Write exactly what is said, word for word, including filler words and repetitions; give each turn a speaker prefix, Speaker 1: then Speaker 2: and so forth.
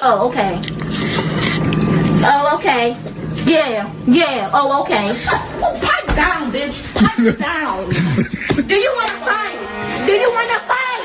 Speaker 1: Oh, okay. Oh, okay. Yeah, yeah. Oh, okay. Oh, pipe down, bitch. Pipe down. Do you want to fight? Do you want to fight?